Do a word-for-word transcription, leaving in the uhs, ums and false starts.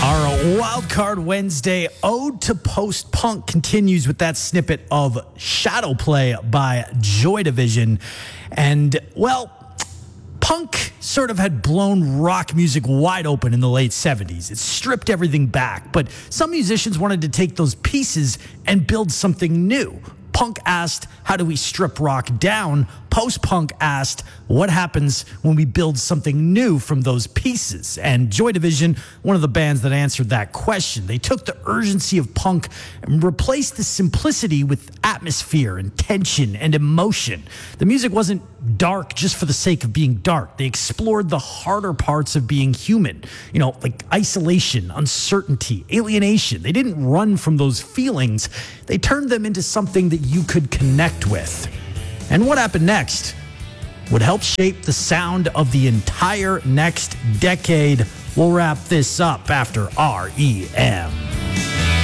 Our Wildcard Wednesday Ode to Post-Punk continues with that snippet of Shadow Play by Joy Division. And, well, punk sort of had blown rock music wide open in the late seventies. It stripped everything back, but some musicians wanted to take those pieces and build something new. Punk asked, how do we strip rock down? Post-punk asked, what happens when we build something new from those pieces? And Joy Division, one of the bands that answered that question. They took the urgency of punk and replaced the simplicity with atmosphere and tension and emotion. The music wasn't dark just for the sake of being dark. They explored the harder parts of being human, you know, like isolation, uncertainty, alienation. They didn't run from those feelings. They turned them into something that you could connect with. And what happened next would help shape the sound of the entire next decade. We'll wrap this up after R E M.